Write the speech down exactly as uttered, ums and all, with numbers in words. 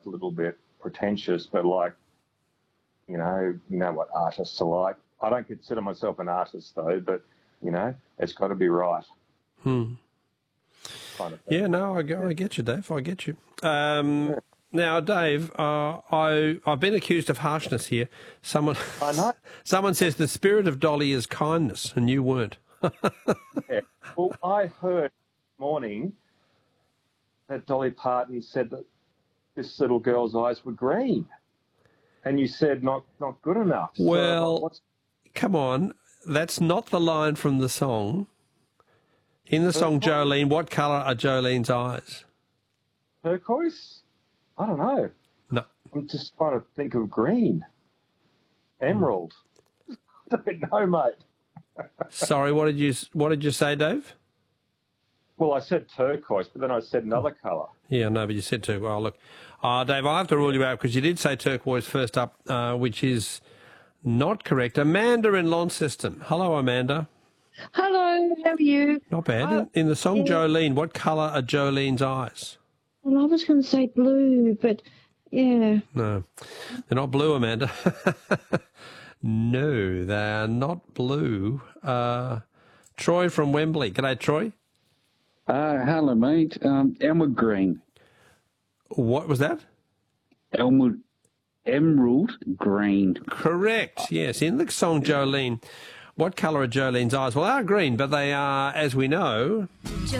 a little bit pretentious, but like, you know, you know what artists are like. I don't consider myself an artist though, but you know, it's got to be right. Hmm. Kind of thing. Yeah, no, I, I get you, Dave. I get you. Um, Yeah. Now, Dave, uh, I I've been accused of harshness here. Someone, I know. someone says the spirit of Dolly is kindness, and you weren't. Yeah. Well, I heard this morning that Dolly Parton said that this little girl's eyes were green, and you said not not good enough. Well, so, what's come on, that's not the line from the song. In the song Turquoise? Jolene, what colour are Jolene's eyes? Turquoise? I don't know. No. I'm just trying to think of green. Emerald. I don't know, mate. Sorry, what did you what did you say, Dave? Well, I said turquoise, but then I said another colour. Yeah, no, but you said turquoise. Well, look, uh, Dave, I'll have to rule you out because you did say turquoise first up, uh, which is not correct. Amanda in Launceston. Hello, Amanda. Hello, how are you? Not bad. Uh, in, in the song yeah. Jolene, what colour are Jolene's eyes? Well, I was going to say blue, but yeah. No, they're not blue, Amanda. No, they are not blue. Uh, Troy from Wembley. G'day, Troy. Uh, hello, mate. Um, Elmwood Green. What was that? Elmwood Emerald Green. Correct. Yes, in the song Jolene, what colour are Jolene's eyes? Well, they are green, but they are, as we know...